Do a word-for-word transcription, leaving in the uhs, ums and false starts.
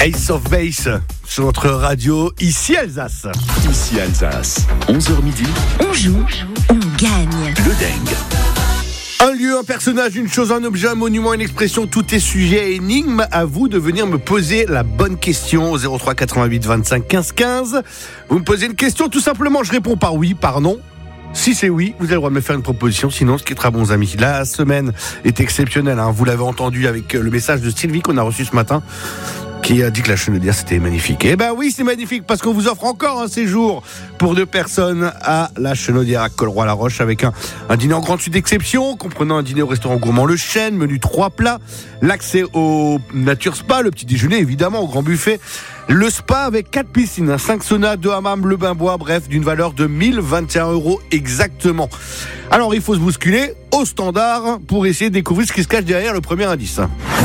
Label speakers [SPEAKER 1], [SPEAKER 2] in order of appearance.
[SPEAKER 1] Ace of Base sur notre radio, ici Alsace.
[SPEAKER 2] Ici Alsace, onze heures midi.
[SPEAKER 3] On joue, on gagne.
[SPEAKER 2] Le Deng.
[SPEAKER 1] Un lieu, un personnage, une chose, un objet, un monument, une expression, tout est sujet à énigme. À vous de venir me poser la bonne question au zéro trois quatre-vingt-huit vingt-cinq quinze quinze. Vous me posez une question, tout simplement, je réponds par oui, par non. Si c'est oui, vous avez le droit de me faire une proposition, sinon ce qui est très bons amis. La semaine est exceptionnelle, hein. Vous l'avez entendu avec le message de Sylvie qu'on a reçu ce matin, qui a dit que la Chenaudière c'était magnifique. Eh ben oui, c'est magnifique parce qu'on vous offre encore un séjour pour deux personnes à la Chenaudière à Colroy-la-Roche avec un, un dîner en grande suite d'exception, comprenant un dîner au restaurant gourmand Le Chêne, menu trois plats, l'accès au Nature Spa, le petit déjeuner évidemment au grand buffet, le spa avec quatre piscines, cinq saunas, deux hammams, le bain-bois, bref, d'une valeur de mille vingt et un euros exactement. Alors il faut se bousculer au standard pour essayer de découvrir ce qui se cache derrière le premier indice.